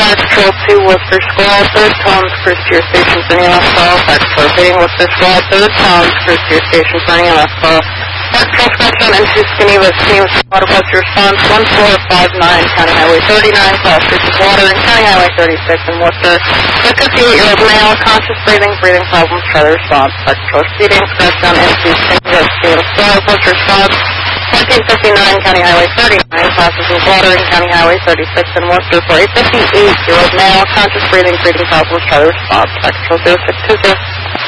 Patrol 2, Worcester Squad, third Tom's Cruise to your station, sending a call. Patrol 3, Worcester Squad, third Tom's Cruise to your station, sending a call. Patrol Scotland into Skinny with Squad, what's your response? 1459, County Highway 39, Class 6 water, and County Highway 36 in Worcester. The 58-year-old male, conscious breathing problems, try to response. Patrol proceeding, Scotland into Skinny with Squad, what's your response? 1459, County Highway 39, classes of water in County Highway 36 in Worcester for a 58-year-old male, conscious breathing problems, try to response. Patrol 0620.